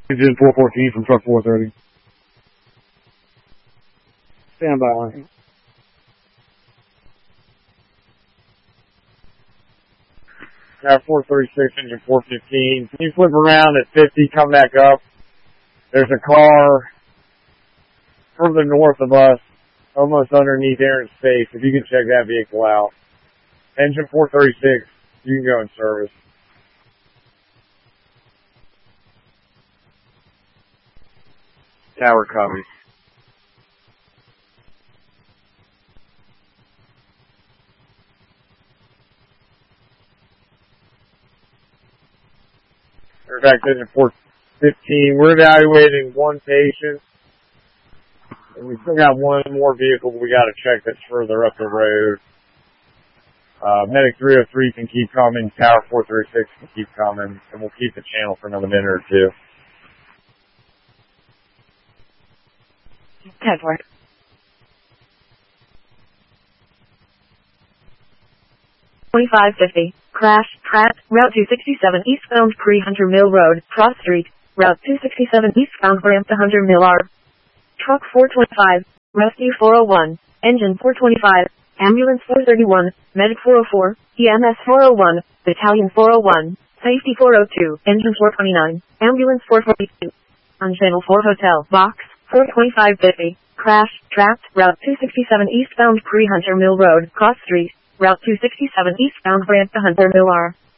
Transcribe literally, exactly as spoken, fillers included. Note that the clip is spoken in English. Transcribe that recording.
Engine four fourteen from truck four thirty. Stand by line. Tower four thirty-six, engine four fifteen. Can you flip around at fifty, come back up? There's a car further north of us, almost underneath Aaron's face. If you can check that vehicle out. Engine four thirty-six, you can go in service. Tower copies. Fairfax engine four fifteen. We're evaluating one patient. And we still got one more vehicle we got to check that's further up the road. Uh, Medic three oh three can keep coming. Tower four thirty-six can keep coming. And we'll keep the channel for another minute or two. ten four. twenty-five fifty. Crash, Pratt, Route two sixty-seven eastbound Pre-Hunter Mill Road, Cross Street, Route two sixty-seven eastbound ramp to Hunter Mill R. Truck four twenty-five, Rescue four oh one, Engine four twenty-five, Ambulance four thirty-one, Medic four oh four, E M S four oh one, Battalion four oh one, Safety four oh two, Engine four twenty-nine, Ambulance four forty-two. On Channel four Hotel, Box, four twenty-five fifty, Crash, Trapped, Route two sixty-seven eastbound Pre-Hunter Mill Road, Cross Street, Route two sixty-seven eastbound ramp to Hunter Mill R.